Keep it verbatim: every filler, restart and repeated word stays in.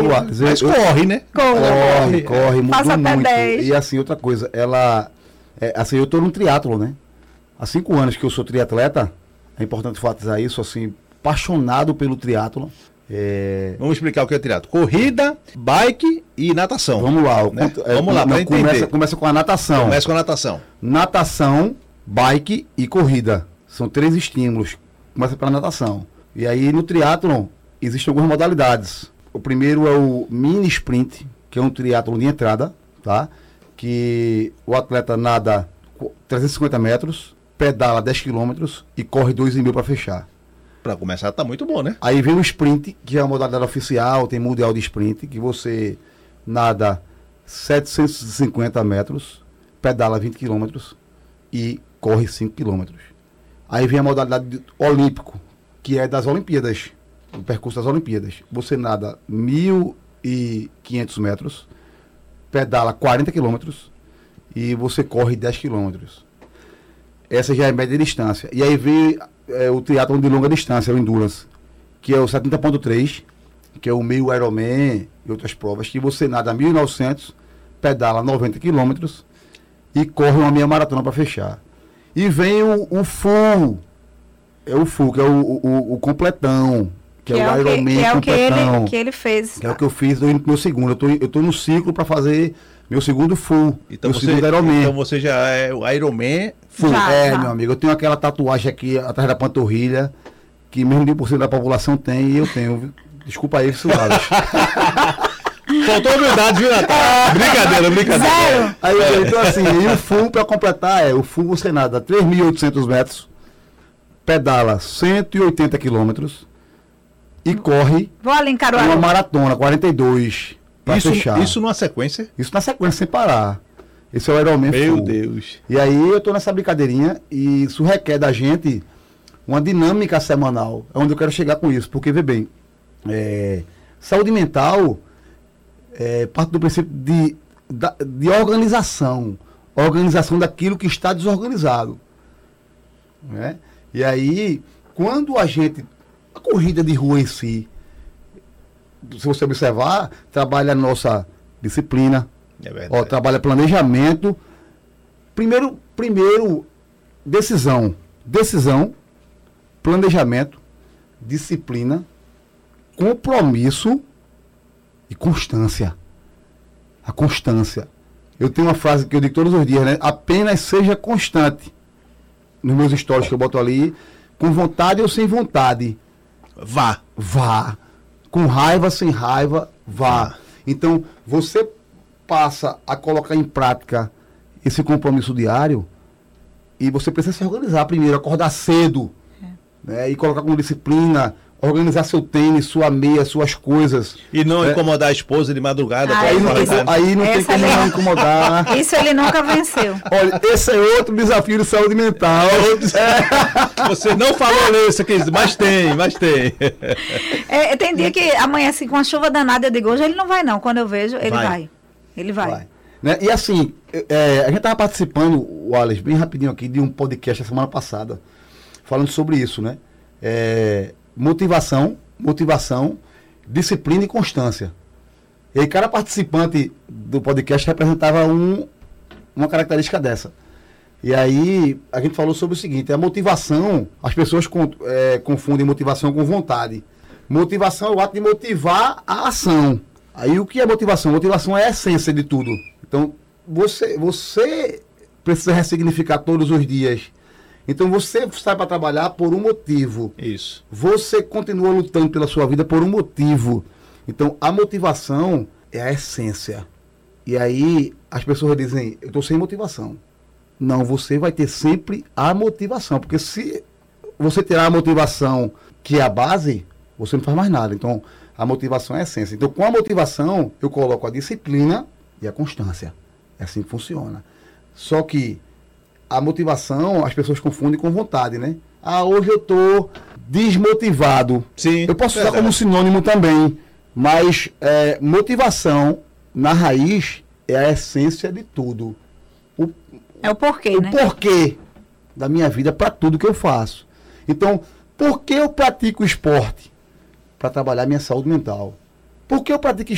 Viu, Alisson? Mas corre, né? Corre, corre, mudou Passa até muito. dez. E assim, outra coisa, ela... É, assim, eu tô num triatlo, né? Há cinco anos que eu sou triatleta, é importante enfatizar isso, assim, apaixonado pelo triatlo. É... Vamos explicar o que é triatlo. Corrida, bike e natação. Vamos lá. O, né? é, Vamos lá, não, para entender. começa, começa com a natação. Começa com a natação. Natação, bike e corrida. São três estímulos. Começa pela natação. E aí no triatlon existem algumas modalidades. O primeiro é o mini sprint, que é um triatlon de entrada, tá? Que o atleta nada trezentos e cinquenta metros, pedala dez quilômetros e corre dois vírgula cinco para fechar. Para começar tá muito bom, né? Aí vem o sprint, que é a modalidade oficial, tem mundial de sprint, que você nada setecentos e cinquenta metros, pedala vinte quilômetros e corre cinco quilômetros. Aí vem a modalidade de olímpico, que é das Olimpíadas, o percurso das Olimpíadas. Você nada mil e quinhentos metros, pedala quarenta quilômetros e você corre dez quilômetros. Essa já é média distância. E aí vem é, o triatlon de longa distância, o Endurance, que é o setenta ponto três, que é o meio Ironman e outras provas, que você nada mil e novecentos, pedala noventa quilômetros e corre uma meia maratona para fechar. E vem o, o full, é o full, que é o, o, o completão, que, que é, é o Ironman que, que completão. É o que ele, que ele fez. Que é o que eu fiz no meu segundo. Eu tô, eu tô no ciclo para fazer meu segundo full. Então meu você, segundo Ironman. Então você já é o Ironman full. Já, é, já. meu amigo. Eu tenho aquela tatuagem aqui atrás da panturrilha, que mesmo vinte por cento da população tem e eu tenho. Desculpa aí, Soares. Faltou humildade, viu, Natal? Brincadeira, brincadeira. Zero. Aí, é. Então assim, e o full para completar é, o full você nada três mil e oitocentos metros, pedala cento e oitenta quilômetros e corre Vou ali em uma Caruaru. maratona, quarenta e dois, para Isso, fechar. isso numa sequência? Isso na sequência, sem parar. Esse é o Ironman Meu full. Deus. E aí eu tô nessa brincadeirinha e isso requer da gente uma dinâmica semanal. É onde eu quero chegar com isso. Porque, vê bem, é, saúde mental é parte do princípio de, da- de organização. Organização daquilo que está desorganizado. Né? E aí, quando a gente... A corrida de rua em si, se você observar, trabalha a nossa disciplina, É verdade. ó, trabalha planejamento. Primeiro, primeiro, decisão. Decisão, planejamento, disciplina, compromisso e constância. A constância. Eu tenho uma frase que eu digo todos os dias, né? Apenas seja constante. Nos meus stories que eu boto ali, com vontade ou sem vontade. Vá. Vá. Com raiva, sem raiva, vá. Vá. Então, você passa a colocar em prática esse compromisso diário e você precisa se organizar primeiro, acordar cedo, né, e colocar com disciplina, organizar seu tênis, sua meia, suas coisas. E não É. incomodar a esposa de madrugada. Ah, pra Aí ir não, pra tem, casa. co- aí não tem Essa como ali- não incomodar. Isso ele nunca venceu. Olha, esse é outro desafio de saúde mental. Você não falou isso aqui, mas tem, mas tem. É, tem dia que amanhece com a chuva danada, eu digo, hoje ele não vai não. Quando eu vejo, ele Vai. vai. Ele vai. Vai. Né? E assim, é, a gente estava participando, o Alex, bem rapidinho aqui, de um podcast a semana passada, falando sobre isso, né? É, motivação, motivação, disciplina e constância. E aí, cada participante do podcast representava um, uma característica dessa. E aí, a gente falou sobre o seguinte, a motivação, as pessoas con- é, confundem motivação com vontade. Motivação é o ato de motivar a ação. Aí, o que é motivação? Motivação é a essência de tudo. Então, você, você precisa ressignificar todos os dias. Então, você sai para trabalhar por um motivo. Isso. Você continua lutando pela sua vida por um motivo. Então, a motivação é a essência. E aí, as pessoas dizem, eu estou sem motivação. Não, você vai ter sempre a motivação. Porque se você tirar a motivação, que é a base, você não faz mais nada. Então, a motivação é a essência. Então, com a motivação, eu coloco a disciplina e a constância. É assim que funciona. Só que a motivação, as pessoas confundem com vontade, né? Ah, hoje eu estou desmotivado. Sim. Eu posso usar verdade. como sinônimo também. Mas é, motivação, na raiz, é a essência de tudo. O, É o porquê, o né? porquê da minha vida para tudo que eu faço. Então, por que eu pratico esporte? Para trabalhar minha saúde mental. Por que eu pratico